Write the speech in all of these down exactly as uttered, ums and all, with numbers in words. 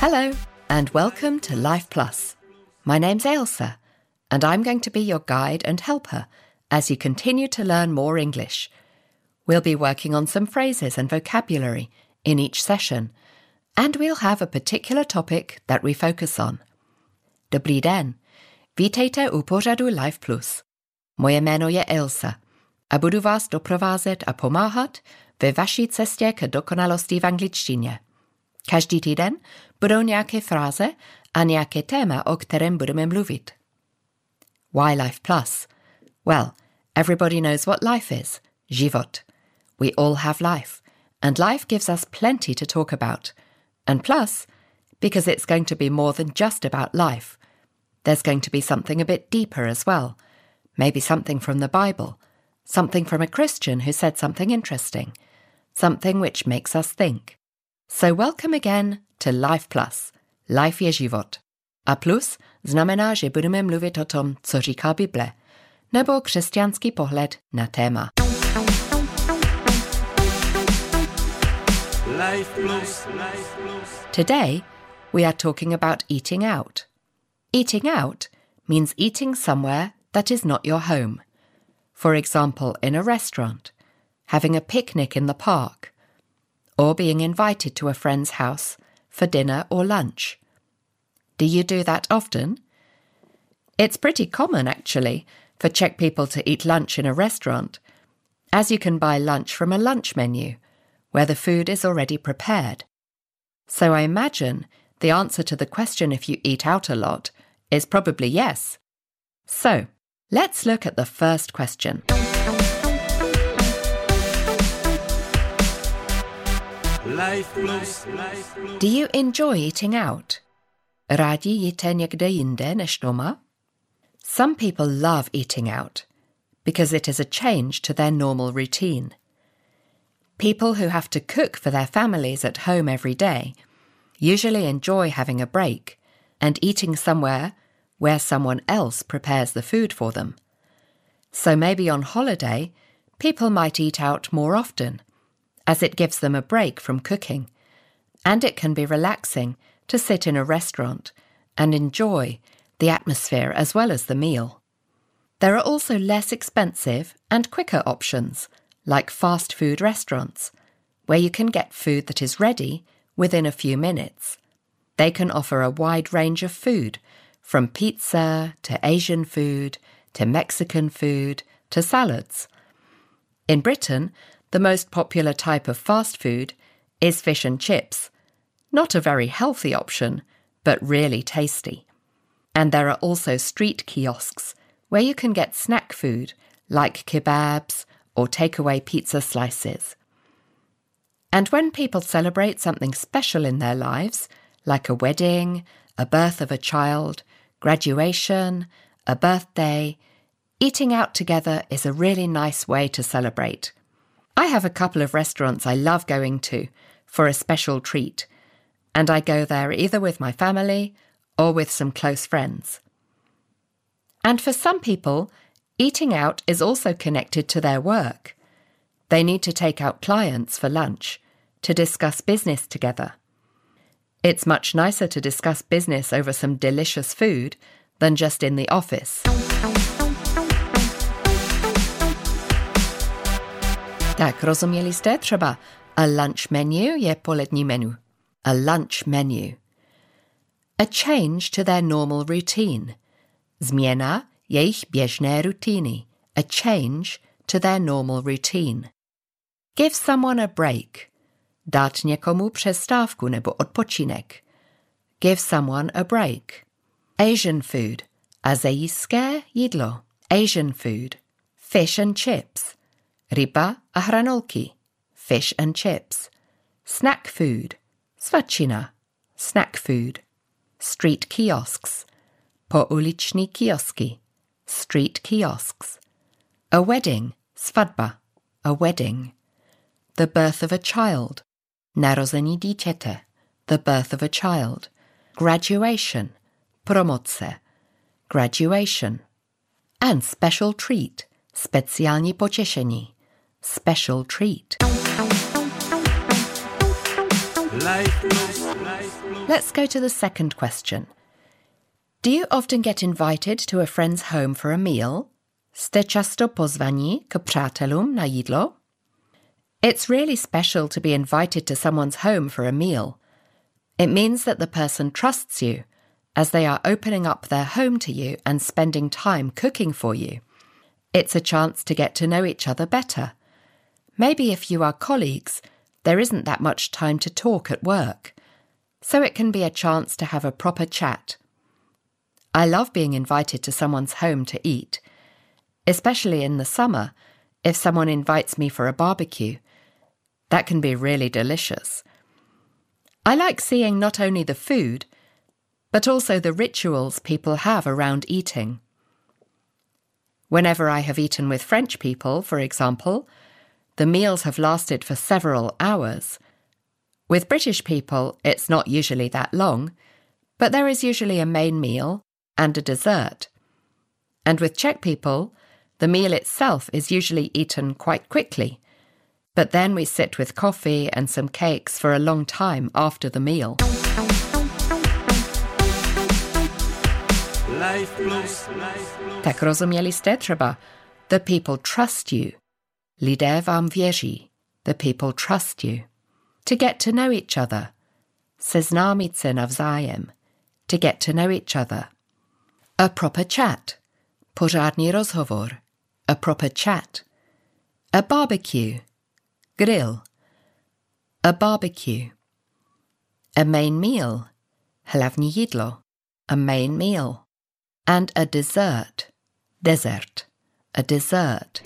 Hello, and welcome to Life Plus. My name's Ailsa, and I'm going to be your guide and helper as you continue to learn more English. We'll be working on some phrases and vocabulary in each session, and we'll have a particular topic that we focus on. Dobrý den, vítejte u pořadu Life Plus. Moje jméno je Ailsa a budu vás doprovázet a pomáhat ve vaší cestě k dokonalosti v angličtině. Každý týden budou nějaké fráze a nějaké téma, o kterém budeme mluvit. Why Life Plus? Well, everybody knows what life is. Život. We all have life, and life gives us plenty to talk about. And plus, because it's going to be more than just about life, there's going to be something a bit deeper as well. Maybe something from the Bible, something from a Christian who said something interesting, something which makes us think. So welcome again to Life Plus. Life je život. A plus znamená, že budeme mluvit o tom, co říká Bible, nebo křesťanský pohled na téma. Life Plus. Today, we are talking about eating out. Eating out means eating somewhere that is not your home. For example, in a restaurant, having a picnic in the park, or being invited to a friend's house for dinner or lunch. Do you do that often? It's pretty common, actually, for Czech people to eat lunch in a restaurant, as you can buy lunch from a lunch menu, where the food is already prepared. So I imagine the answer to the question if you eat out a lot is probably yes. So, let's look at the first question. Life Plus. Do you enjoy eating out? Rádi jíte někde jinde než doma? Some people love eating out because it is a change to their normal routine. People who have to cook for their families at home every day usually enjoy having a break and eating somewhere where someone else prepares the food for them. So maybe on holiday, people might eat out more often, as it gives them a break from cooking, and it can be relaxing to sit in a restaurant and enjoy the atmosphere as well as the meal. There are also less expensive and quicker options, like fast food restaurants, where you can get food that is ready within a few minutes. They can offer a wide range of food, from pizza to Asian food to Mexican food to salads. In Britain, the most popular type of fast food is fish and chips. Not a very healthy option, but really tasty. And there are also street kiosks where you can get snack food like kebabs or takeaway pizza slices. And when people celebrate something special in their lives, like a wedding, a birth of a child, graduation, a birthday, eating out together is a really nice way to celebrate. I have a couple of restaurants I love going to for a special treat, and I go there either with my family or with some close friends. And for some people, eating out is also connected to their work. They need to take out clients for lunch to discuss business together. It's much nicer to discuss business over some delicious food than just in the office. Tak, rozuměli jste? Třeba a lunch menu je polední menu. A lunch menu. A change to their normal routine. Změna jejich běžné rutiny. A change to their normal routine. Give someone a break. Dát někomu přestávku nebo odpočinek. Give someone a break. Asian food. Asijské jídlo. Asian food. Fish and chips. Ryba a hranolky. Fish and chips. Snack food. Svačina. Snack food. Street kiosks. Pouliční kiosky. Street kiosks. A wedding. Svadba. A wedding. The birth of a child. Narození dítěte. The birth of a child. Graduation. Promoce. Graduation. And special treat. Speciální potěšení. Special treat. Let's go to the second question. Do you often get invited to a friend's home for a meal? Jste často pozvaní k přátelům na jídlo? It's really special to be invited to someone's home for a meal. It means that the person trusts you, as they are opening up their home to you and spending time cooking for you. It's a chance to get to know each other better. Maybe if you are colleagues, there isn't that much time to talk at work, so it can be a chance to have a proper chat. I love being invited to someone's home to eat, especially in the summer, if someone invites me for a barbecue. That can be really delicious. I like seeing not only the food, but also the rituals people have around eating. Whenever I have eaten with French people, for example, the meals have lasted for several hours. With British people, it's not usually that long, but there is usually a main meal and a dessert. And with Czech people, the meal itself is usually eaten quite quickly, but then we sit with coffee and some cakes for a long time after the meal. Tak rozuměli jste třeba the people trust you. Lidé vám věří. The people trust you. To get to know each other. Seznámit se navzájem. To get to know each other. A proper chat. Pořádný rozhovor. A proper chat. A barbecue. Grill. A barbecue. A main meal. Hlavní jídlo. A main meal. And a dessert. Dessert. A dessert.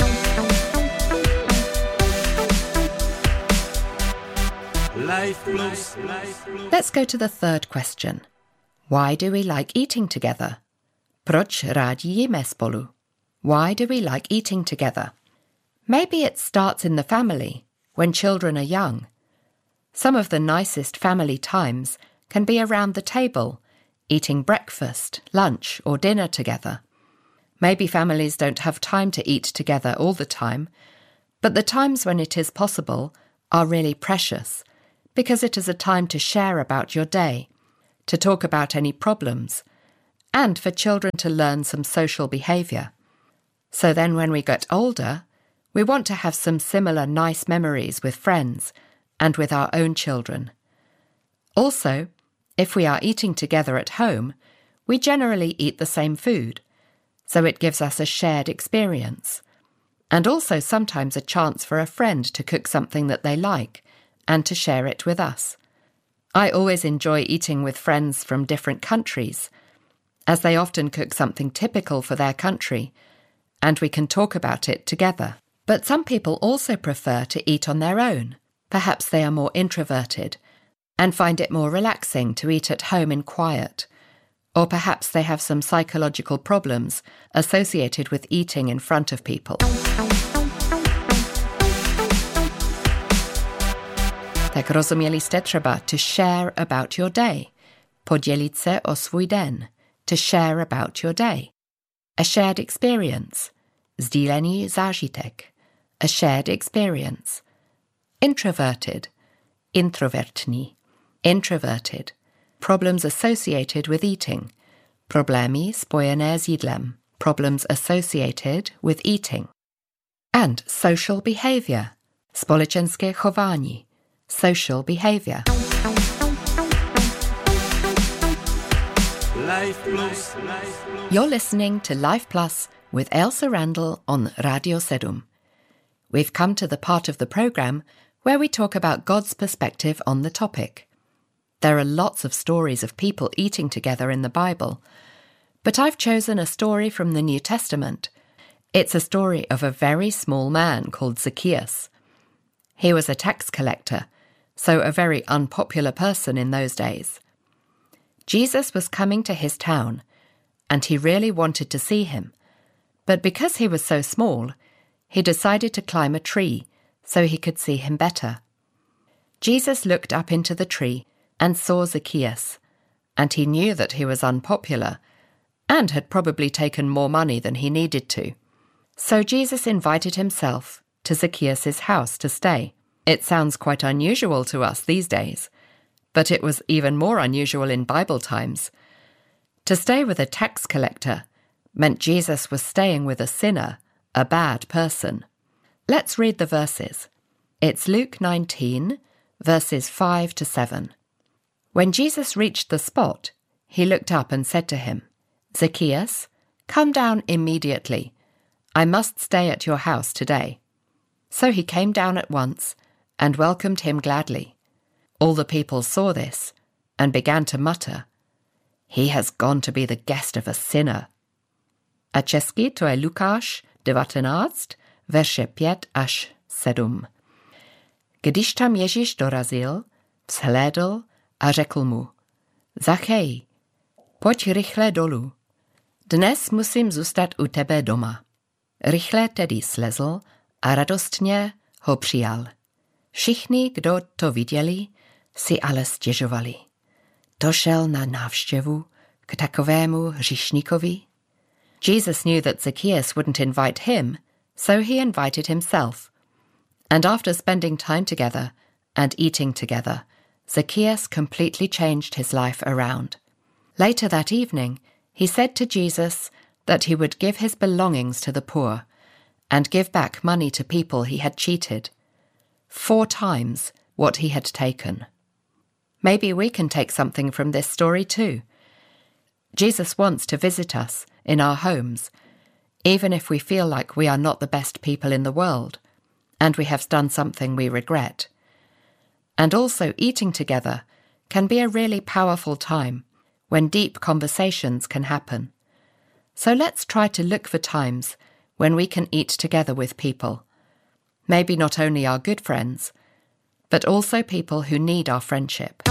Let's go to the third question. Why do we like eating together? Proč rádi jíme spolu? Why do we like eating together? Maybe it starts in the family, when children are young. Some of the nicest family times can be around the table, eating breakfast, lunch, or dinner together. Maybe families don't have time to eat together all the time, but the times when it is possible are really precious, because it is a time to share about your day, to talk about any problems, and for children to learn some social behaviour. So then when we get older, we want to have some similar nice memories with friends and with our own children. Also, if we are eating together at home, we generally eat the same food, so it gives us a shared experience, and also sometimes a chance for a friend to cook something that they like and to share it with us. I always enjoy eating with friends from different countries, as they often cook something typical for their country, and we can talk about it together. But some people also prefer to eat on their own. Perhaps they are more introverted and find it more relaxing to eat at home in quiet. Or perhaps they have some psychological problems associated with eating in front of people. Tak rozuměli jste třeba to share about your day. Podělit se o svůj den. To share about your day. A shared experience. Sdílený zážitek. A shared experience. Introverted. Introvertní. Introverted. Problems associated with eating. Problémy spojené s jídlem. Problems associated with eating. And social behaviour. Společenské chování. Social behaviour. Life Plus. You're listening to Life Plus with Ailsa Randall on Radio sedm. We've come to the part of the programme where we talk about God's perspective on the topic. There are lots of stories of people eating together in the Bible, but I've chosen a story from the New Testament. It's a story of a very small man called Zacchaeus. He was a tax collector, so a very unpopular person in those days. Jesus was coming to his town, and he really wanted to see him, but because he was so small, he decided to climb a tree so he could see him better. Jesus looked up into the tree and saw Zacchaeus, and he knew that he was unpopular and had probably taken more money than he needed to. So Jesus invited himself to Zacchaeus' house to stay. It sounds quite unusual to us these days, but it was even more unusual in Bible times. To stay with a tax collector meant Jesus was staying with a sinner, a bad person. Let's read the verses. It's Luke nineteen, verses five to seven. When Jesus reached the spot, he looked up and said to him, "Zacchaeus, come down immediately. I must stay at your house today." So he came down at once and welcomed him gladly. All the people saw this and began to mutter, "He has gone to be the guest of a sinner." A česky to je Lukáš devatenáct, verše pět až sedm. Když tam Ježíš dorazil, vzhlédl a řekl mu, "Zachej, pojď rychle dolů. Dnes musím zůstat u tebe doma." Rychle tedy slezl a radostně ho přijal. Všichni, kdo to viděli, si ale stěžovali. To šel na návštěvu k takovému hříšníkovi? Jesus knew that Zacchaeus wouldn't invite him, so he invited himself. And after spending time together and eating together, Zacchaeus completely changed his life around. Later that evening, he said to Jesus that he would give his belongings to the poor and give back money to people he had cheated, four times what he had taken. Maybe we can take something from this story too. Jesus wants to visit us in our homes, even if we feel like we are not the best people in the world, and we have done something we regret. And also eating together can be a really powerful time when deep conversations can happen. So let's try to look for times when we can eat together with people. Maybe not only our good friends, but also people who need our friendship.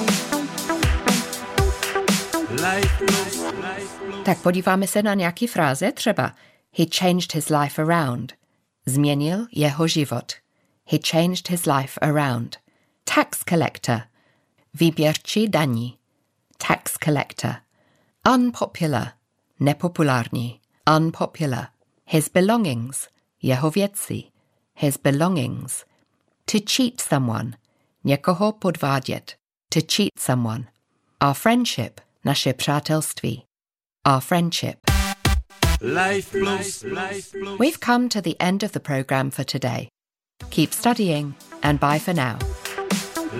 Tak podíváme se na nějaký fráze, třeba He changed his life around. Změnil jeho život. He changed his life around. Tax collector. Výběrčí daní. Tax collector. Unpopular. Nepopulární. Unpopular. His belongings. Jeho věci. His belongings. To cheat someone. Někoho podvádět. To cheat someone. Our friendship. Naše přátelství. Our friendship. Life Plus. We've come to the end of the program for today. Keep studying and bye for now.